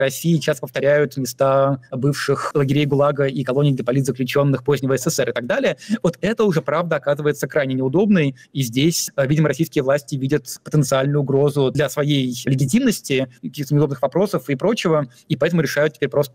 России часто повторяют места бывших лагерей ГУЛАГа и колоний для политзаключенных позднего СССР и так далее. Вот это уже, правда, оказывается крайне неудобной, и здесь, видимо, российские власти видят потенциальную угрозу для своей легитимности, каких-то неудобных вопросов и прочего, и поэтому решают теперь просто